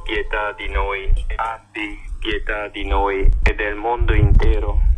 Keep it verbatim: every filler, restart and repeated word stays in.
pietà di noi. Abbi pietà di noi e del mondo intero.